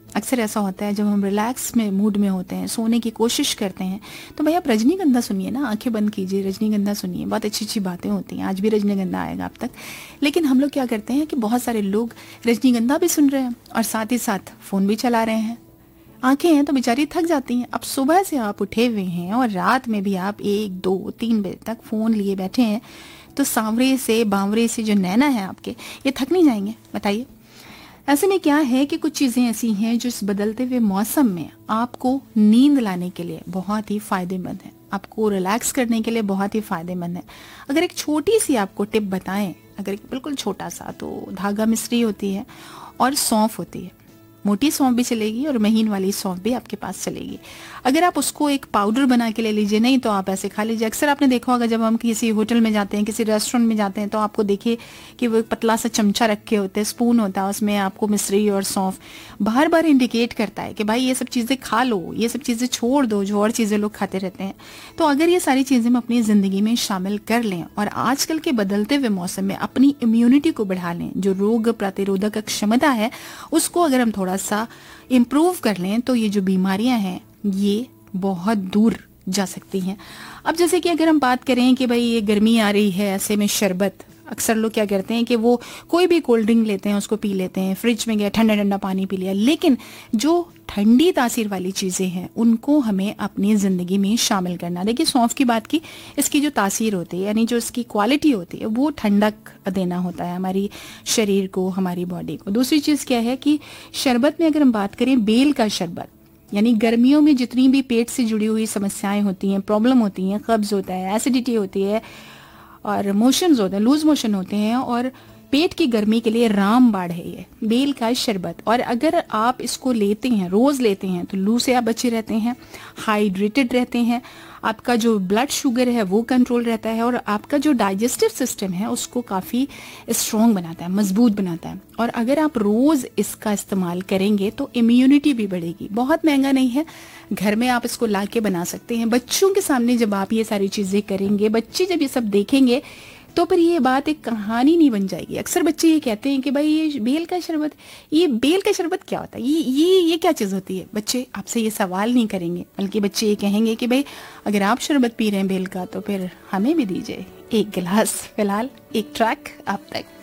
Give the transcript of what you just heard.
अक्सर ऐसा होता है जब हम रिलैक्स में मूड में होते हैं, सोने की कोशिश करते हैं, तो भाई आप रजनीगंधा सुनिए ना, आंखें बंद कीजिए, रजनीगंधा सुनिए, बहुत अच्छी अच्छी बातें होती हैं। आज भी रजनीगंधा आएगा आप तक। लेकिन हम लोग क्या करते हैं कि बहुत सारे लोग रजनीगंधा भी सुन रहे हैं और साथ ही साथ फ़ोन भी चला रहे हैं। आंखें हैं तो बेचारी थक जाती हैं। अब सुबह से आप उठे हुए हैं और रात में भी आप 1 2 3 बजे तक फ़ोन लिए बैठे हैं, तो सांवरे से बावरे से जो नैना है आपके, ये थक नहीं जाएंगे? बताइए। ऐसे में क्या है कि कुछ चीज़ें ऐसी हैं जो इस बदलते हुए मौसम में आपको नींद लाने के लिए बहुत ही फायदेमंद है, आपको रिलैक्स करने के लिए बहुत ही फायदेमंद है। अगर एक छोटी सी आपको टिप बताएं, अगर एक बिल्कुल छोटा सा, तो धागा मिश्री होती है और सौंफ होती है। मोटी सौंफ भी चलेगी और महीन वाली सौंफ भी आपके पास चलेगी। अगर आप उसको एक पाउडर बना के ले लीजिए, नहीं तो आप ऐसे खा लीजिए। अक्सर आपने देखा होगा जब हम किसी होटल में जाते हैं, किसी रेस्टोरेंट में जाते हैं, तो आपको देखिए कि वो एक पतला सा चमचा रखे होते हैं, स्पून होता है, उसमें आपको मिश्री और सौंफ बार बार इंडिकेट करता है कि भाई ये सब चीज़ें खा लो, ये सब चीज़ें छोड़ दो जो और चीज़ें लोग खाते रहते हैं। तो अगर ये सारी चीज़ें हम अपनी ज़िंदगी में शामिल कर लें और आजकल के बदलते हुए मौसम में अपनी इम्यूनिटी को बढ़ा लें, जो रोग प्रतिरोधक क्षमता है उसको अगर हम थोड़ा सा इम्प्रूव कर लें, तो ये जो बीमारियां हैं ये बहुत दूर जा सकती हैं। अब जैसे कि अगर हम बात करें कि भाई ये गर्मी आ रही है, ऐसे में शरबत, अक्सर लोग क्या करते हैं कि वो कोई भी कोल्ड ड्रिंक लेते हैं, उसको पी लेते हैं, फ्रिज में गया ठंडा ठंडा पानी पी लिया। लेकिन जो ठंडी तासीर वाली चीज़ें हैं उनको हमें अपनी ज़िंदगी में शामिल करना। देखिए सौंफ की बात की, इसकी जो तासीर होती है, यानी जो इसकी क्वालिटी होती है, वो ठंडक देना होता है हमारी शरीर को, हमारी बॉडी को। दूसरी चीज़ क्या है कि शरबत में अगर हम बात करें बेल का शरबत, यानी गर्मियों में जितनी भी पेट से जुड़ी हुई समस्याएं होती हैं, प्रॉब्लम होती हैं, कब्ज होता है, एसिडिटी होती है और मोशंस होते हैं, लूज मोशन होते हैं, और पेट की गर्मी के लिए रामबाण है ये बेल का शरबत। और अगर आप इसको लेते हैं, रोज लेते हैं, तो लू से आप बचे रहते हैं, हाइड्रेटेड रहते हैं, आपका जो ब्लड शुगर है वो कंट्रोल रहता है, और आपका जो डाइजेस्टिव सिस्टम है उसको काफ़ी स्ट्रॉन्ग बनाता है, मजबूत बनाता है। और अगर आप रोज़ इसका इस्तेमाल करेंगे तो इम्यूनिटी भी बढ़ेगी। बहुत महंगा नहीं है, घर में आप इसको ला के बना सकते हैं। बच्चों के सामने जब आप ये सारी चीज़ें करेंगे, बच्चे जब ये सब देखेंगे, तो फिर ये बात एक कहानी नहीं बन जाएगी। अक्सर बच्चे ये कहते हैं कि भाई ये बेल का शरबत, ये बेल का शरबत क्या होता है, ये क्या चीज़ होती है। बच्चे आपसे ये सवाल नहीं करेंगे, बल्कि बच्चे ये कहेंगे कि भाई अगर आप शरबत पी रहे हैं बेल का, तो फिर हमें भी दीजिए एक गिलास। फिलहाल एक ट्रैक आप तक।